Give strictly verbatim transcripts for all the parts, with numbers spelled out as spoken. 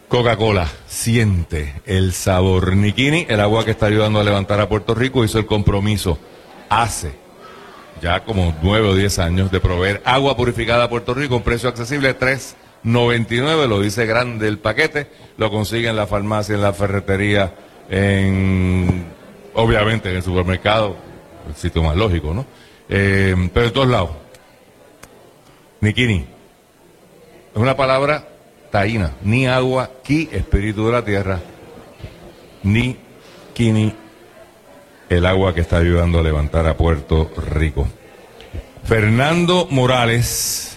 Coca-Cola, siente el sabor. Nikini, el agua que está ayudando a levantar a Puerto Rico, hizo el compromiso hace ya como nueve o diez años de proveer agua purificada a Puerto Rico, un precio accesible, tres noventa y nueve, lo dice grande el paquete, lo consigue en la farmacia, en la ferretería, en, obviamente en el supermercado, el sitio más lógico, ¿no? Eh, pero en todos lados. Nikini, es una palabra taína, ni agua, ki, espíritu de la tierra, ni kini, el agua que está ayudando a levantar a Puerto Rico. Fernando Morales,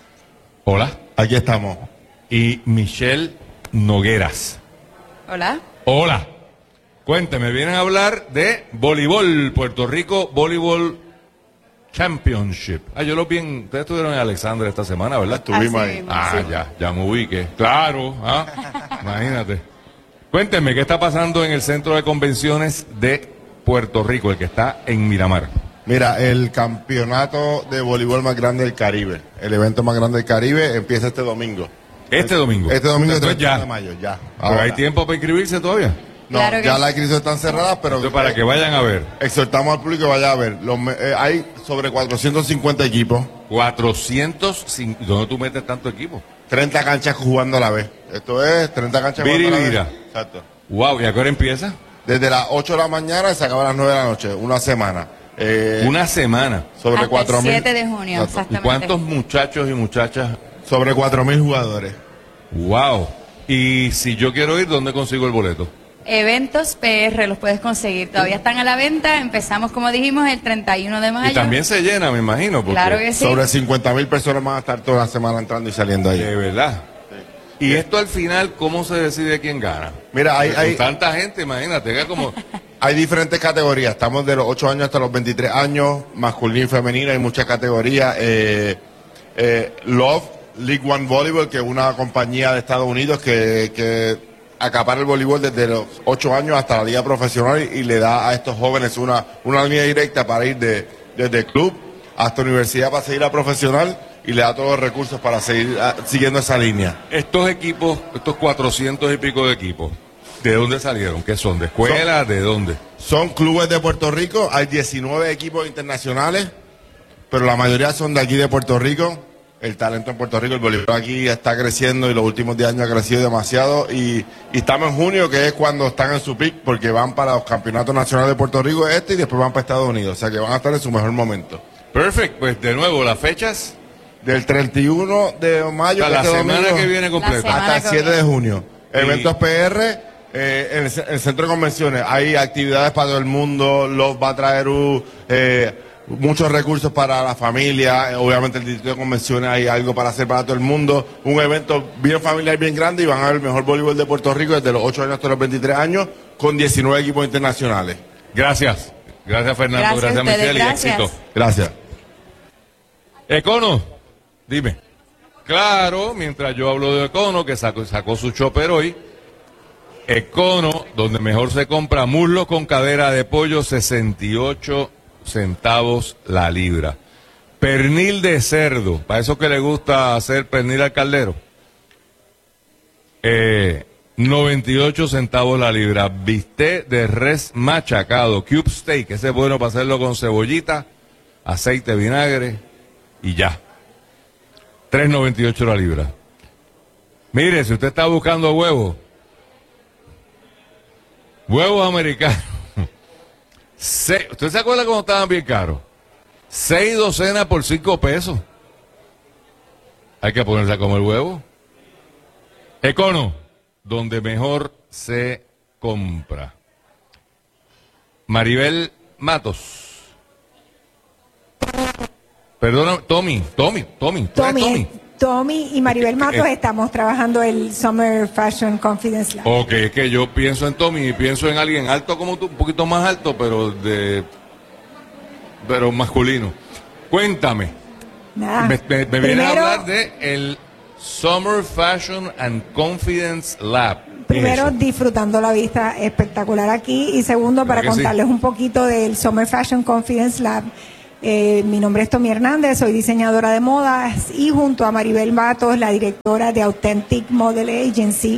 hola. Aquí estamos. Y Michelle Nogueras. Hola. Hola. Cuénteme, vienen a hablar de voleibol, Puerto Rico Voleibol Championship. Ah, yo lo vi en... Ustedes estuvieron en Alexandria esta semana, ¿verdad? Estuvimos Así ahí. mismo, Ah, sí. ya, ya me ubiqué. Claro, ah, imagínate. Cuénteme, ¿qué está pasando en el Centro de Convenciones de Puerto Rico, el que está en Miramar? Mira, el campeonato de voleibol más grande del Caribe, el evento más grande del Caribe, empieza este domingo. Este domingo. Este domingo, Entonces treinta ya. de mayo, ya. Pero Ahora. hay tiempo para inscribirse todavía. No, Claro que ya sí. las inscripciones están cerradas, pero Entonces, para que vayan a ver. exhortamos al público que vaya a ver. Los me- eh, hay sobre cuatrocientos cincuenta equipos, cuatrocientos cinco. ¿Dónde tú metes tanto equipo? treinta canchas jugando a la vez. Esto es treinta canchas Vira y jugando a la vira. vez. Exacto. Wow, ¿y a qué hora empieza? Desde las ocho de la mañana y se acaba a las nueve de la noche, una semana. Eh, Una semana. sobre Hasta cuatro el mil. siete de junio, Exacto. ¿Y exactamente. cuántos muchachos y muchachas? Sobre cuatro mil jugadores. Wow. Y si yo quiero ir, ¿dónde consigo el boleto? Eventos P R los puedes conseguir. Todavía están a la venta. Empezamos, como dijimos, el treinta y uno de mayo. Y también se llena, me imagino. Porque Claro que sí. Sobre cincuenta mil personas van a estar toda la semana entrando y saliendo ahí. De verdad. Y esto al final, ¿cómo se decide quién gana? Mira, hay, Con hay, tanta gente, imagínate, que como... hay diferentes categorías. Estamos de los ocho años hasta los veintitrés años, masculino y femenino, hay muchas categorías. Eh, eh, Love League One Volleyball, que es una compañía de Estados Unidos que, que acapara el voleibol desde los ocho años hasta la liga profesional y, y le da a estos jóvenes una, una línea directa para ir de, desde el club hasta universidad para seguir a profesional y le da todos los recursos para seguir ah, siguiendo esa línea. Estos equipos, estos cuatrocientos y pico de equipos, ¿de dónde salieron? ¿Qué son? ¿De escuela? ¿De dónde? Son clubes de Puerto Rico, hay diecinueve equipos internacionales, pero la mayoría son de aquí de Puerto Rico. El talento en Puerto Rico, el voleibol aquí está creciendo y los últimos diez años ha crecido demasiado. Y, y estamos en junio, que es cuando están en su pick, porque van para los campeonatos nacionales de Puerto Rico este y después van para Estados Unidos. O sea que van a estar en su mejor momento. Perfecto, pues de nuevo, las fechas, Del treinta y uno de mayo hasta la este semana domingo, que viene completa. semana hasta el que siete de viene. junio. Y- Eventos P R, eh, en el, ce- el centro de convenciones. Hay actividades para todo el mundo. Los va a traer uh, eh, muchos recursos para la familia. Eh, obviamente el distrito de convenciones hay algo para hacer para todo el mundo. Un evento bien familiar, bien grande y van a ver el mejor voleibol de Puerto Rico desde los ocho años hasta los veintitrés años con diecinueve equipos internacionales. Gracias. Gracias, Fernando. Gracias a Gracias, ustedes, Michelle. gracias. Y éxito. Gracias. Econo, dime. Claro, mientras yo hablo de Econo, que sacó, sacó su chopper hoy. Econo, donde mejor se compra muslo con cadera de pollo, sesenta y ocho centavos la libra. Pernil de cerdo, para eso que le gusta hacer pernil al caldero. Eh, noventa y ocho centavos la libra. Bistec de res machacado, cube steak, ese es bueno para hacerlo con cebollita, aceite, vinagre y ya. tres noventa y ocho la libra. Mire, si usted está buscando huevos, huevos americanos, se, ¿usted se acuerda cómo estaban bien caros? Seis docenas por cinco pesos. Hay que ponerse a comer huevo. Econo, donde mejor se compra. Maribel Matos. Perdona, Tommy, Tommy, Tommy, ¿tú eres Tommy, Tommy? Tommy y Maribel Matos Eh, estamos trabajando el Summer Fashion Confidence Lab. Ok, es que yo pienso en Tommy y pienso en alguien alto como tú, un poquito más alto, pero de pero masculino. Cuéntame, Nada. me, me, me viene a Primero- hablar de el Summer Fashion and Confidence Lab. ¿Qué es Primero, eso? disfrutando la vista espectacular aquí. Y segundo, para ¿Verdad que sí? contarles un poquito del Summer Fashion Confidence Lab. Eh, mi nombre es Tommy Hernández, soy diseñadora de modas y junto a Maribel Matos, la directora de Authentic Model Agency,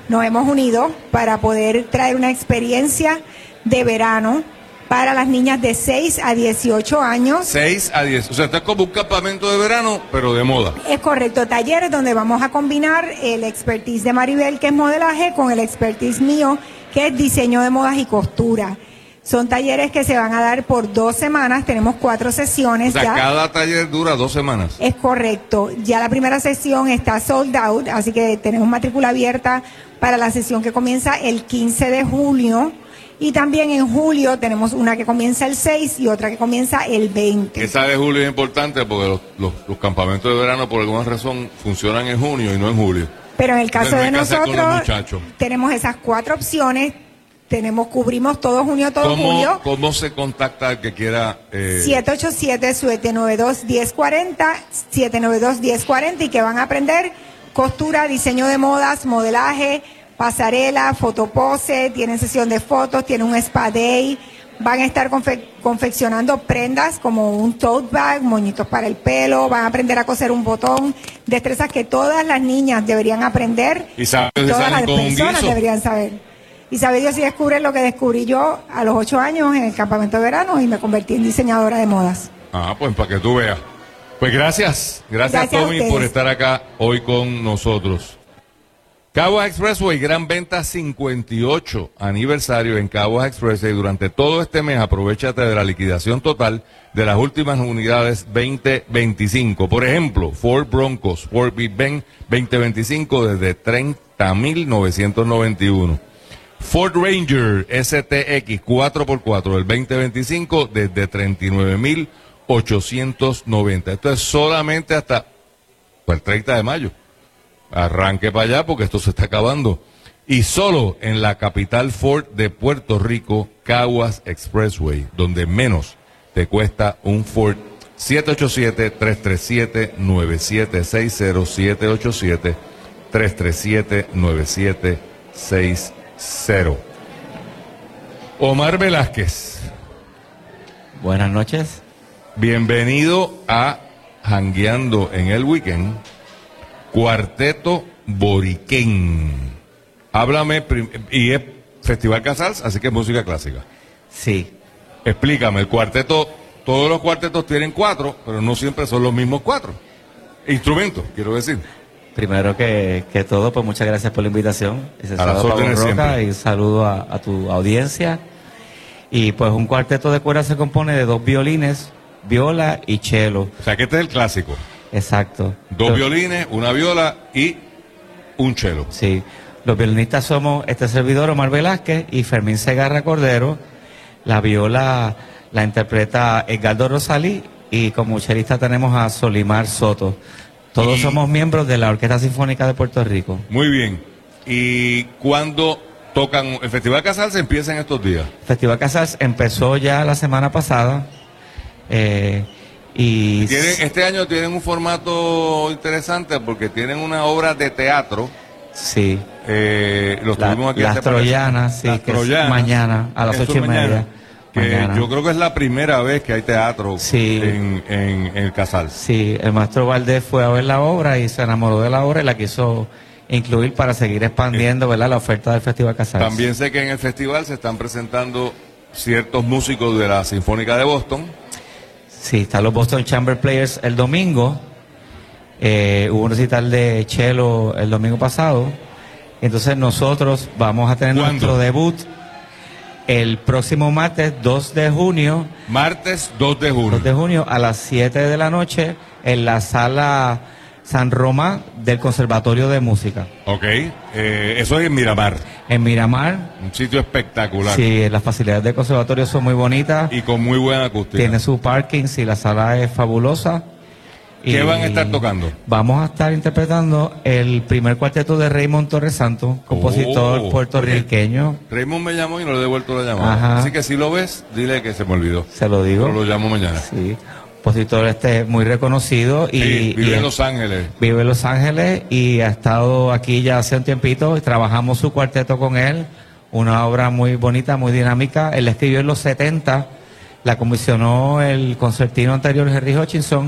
nos hemos unido para poder traer una experiencia de verano para las niñas de seis a dieciocho años. seis a diez. O sea, está como un campamento de verano, pero de moda. Es correcto, talleres donde vamos a combinar el expertise de Maribel, que es modelaje, con el expertise mío, que es diseño de modas y costura. Son talleres que se van a dar por dos semanas, tenemos cuatro sesiones. O sea, ya. cada taller dura dos semanas. Es correcto, ya la primera sesión está sold out, así que tenemos matrícula abierta para la sesión que comienza el quince de julio. Y también en julio tenemos una que comienza el seis y otra que comienza el veinte. Esa de julio es importante porque los, los, los campamentos de verano por alguna razón funcionan en junio y no en julio. Pero en el caso Entonces, de no hay que hacer con los nosotros muchachos. tenemos esas cuatro opciones, tenemos cubrimos todo junio, todo ¿Cómo, julio. ¿Cómo se contacta el que quiera? Eh... siete ocho siete, siete nueve dos, uno cero cuatro cero, siete nueve dos, uno cero cuatro cero y que van a aprender costura, diseño de modas, modelaje, pasarela, fotopose, tienen sesión de fotos, tienen un spa day, van a estar confe confeccionando prendas como un tote bag, moñitos para el pelo, van a aprender a coser un botón, destrezas que todas las niñas deberían aprender, ¿Y sabe si todas salen las con un personas guiso? deberían saber. Y sabe Dios si descubre lo que descubrí yo a los ocho años en el campamento de verano y me convertí en diseñadora de modas. Ah, pues para que tú veas. Pues gracias, gracias, Gracias a Tommy ustedes. por estar acá hoy con nosotros. Caguas Expressway, gran venta cincuenta y ocho aniversario en Caguas Expressway. Durante todo este mes aprovechate de la liquidación total de las últimas unidades veinte veinticinco. Por ejemplo, Ford Broncos, Ford Big Ben veinte veinticinco desde treinta mil novecientos noventa y uno. Ford Ranger S T X cuatro por cuatro del veinte veinticinco desde treinta y nueve mil ochocientos noventa. Esto es solamente hasta el treinta de mayo. Arranque para allá porque esto se está acabando. Y solo en la capital Ford de Puerto Rico, Caguas Expressway, donde menos te cuesta un Ford. siete ocho siete, tres tres siete, nueve siete seis cero, siete ocho siete, tres tres siete, nueve siete seis cero. Omar Velázquez, Buenas noches. bienvenido a Jangueando en el Weekend. Cuarteto Boriquén. Háblame, y es Festival Casals, así que es música clásica. Sí, Explícame, el cuarteto, todos los cuartetos tienen cuatro, pero no siempre son los mismos cuatro. Instrumentos, quiero decir. primero que, que todo, pues muchas gracias por la invitación. Ese A las saludo órdenes Pablo Roca siempre. y saludo a, a tu audiencia. Y pues un cuarteto de cuerdas se compone de dos violines, viola y cello. O sea, que este es el clásico. Exacto. Dos Los- violines, una viola y un cello. Sí. Los violinistas somos este servidor, Omar Velázquez, y Fermín Segarra Cordero. La viola la interpreta Edgardo Rosalí y como chelista tenemos a Solimar Soto. Todos Y- somos miembros de la Orquesta Sinfónica de Puerto Rico. Muy bien. ¿Y cuándo tocan? El Festival Casals empieza en estos días. Festival Casals empezó ya la semana pasada. eh, y Tienen, este año tienen un formato interesante porque tienen una obra de teatro. sí, Eh, los La- tuvimos aquí las hace parece- troyanas, sí, Las que es troyanas. mañana, a las Eso ocho es y mañana. media. Que Mañana. yo creo que es la primera vez que hay teatro Sí. en, en, en el Casals. Sí, el maestro Valdés fue a ver la obra y se enamoró de la obra y la quiso incluir para seguir expandiendo, ¿verdad?, la oferta del Festival Casals. También sé que en el festival se están presentando ciertos músicos de la Sinfónica de Boston. Sí, están los Boston Chamber Players el domingo. Eh, hubo un recital de cello el domingo pasado. Entonces nosotros vamos a tener ¿Cuándo? nuestro debut el próximo martes dos de junio, Martes dos de junio. dos de junio a las siete de la noche en la sala San Román del Conservatorio de Música. Ok. Eh, eso es en Miramar. En Miramar, Un sitio espectacular. sí, las facilidades del conservatorio son muy bonitas. Y con muy buena acústica. Tiene su parking, sí, la sala es fabulosa. ¿Qué Y van a estar tocando? Vamos a estar interpretando el primer cuarteto de Raymond Torres Santos, compositor Oh, puertorriqueño. Raymond me llamó y no le he devuelto la llamada. Ajá. Así que si lo ves, dile que se me olvidó. Se lo digo. Pero lo llamo mañana. Sí, compositor este muy reconocido y, Sí, vive y en es- Los Ángeles. vive en Los Ángeles y ha estado aquí ya hace un tiempito y trabajamos su cuarteto con él. Una obra muy bonita, muy dinámica. Él la escribió en los setenta, la comisionó el concertino anterior Henry Hutchinson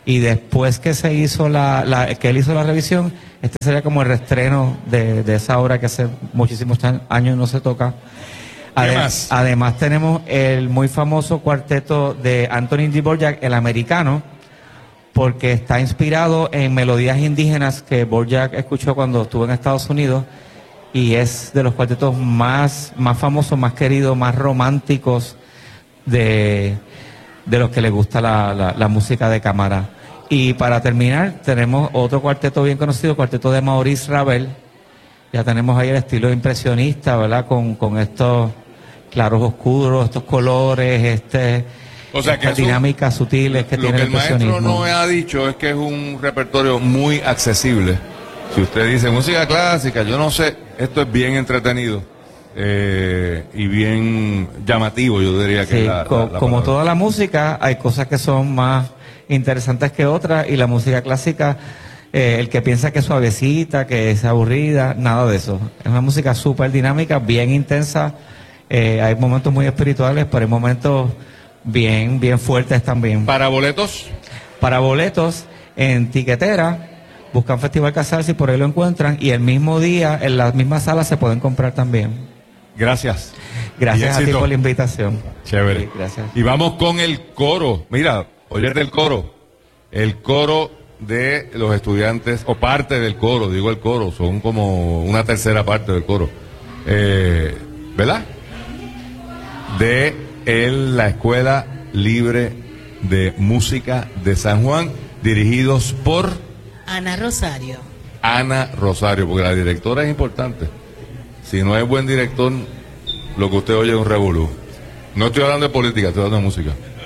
Y después que se hizo la, la que él hizo la revisión, este sería como el reestreno de, de esa obra que hace muchísimos años no se toca. Ade- más? Además tenemos el muy famoso cuarteto de Antonín Dvorak, el americano, porque está inspirado en melodías indígenas que Dvorak escuchó cuando estuvo en Estados Unidos, y es de los cuartetos más, más famosos, más queridos, más románticos de, de los que les gusta la, la, la música de cámara. Y para terminar, tenemos otro cuarteto bien conocido, el cuarteto de Maurice Ravel. Ya tenemos ahí el estilo impresionista, ¿verdad? Con, con estos claros oscuros, estos colores, este, O sea, que estas eso- dinámicas sutiles que Lo tiene que el el maestro impresionismo. no ha dicho es que es un repertorio muy accesible. Si usted dice música clásica, yo no sé, esto es bien entretenido eh, y bien llamativo, yo diría que Sí, es la- co- la- la como palabra. toda la música, hay cosas que son más interesantes que otras, y la música clásica, eh, el que piensa que es suavecita, que es aburrida, nada de eso. Es una música súper dinámica, bien intensa, eh, hay momentos muy espirituales, pero hay momentos bien, bien fuertes también. Para boletos, Para boletos, en Tiquetera, buscan Festival Casarse y por ahí lo encuentran, y el mismo día, en la misma sala, se pueden comprar también. gracias. Gracias Y a ti éxito. por la invitación. Chévere. Sí, gracias. Y vamos con el coro. Mira, oye del coro. El coro de los estudiantes, o parte del coro, digo el coro, son como una tercera parte del coro. Eh, ¿Verdad? De el- la Escuela Libre de Música de San Juan, dirigidos por Ana Rosario. Ana Rosario, porque la directora es importante. Si no es buen director, lo que usted oye es un revolú. No estoy hablando de política, estoy hablando de música.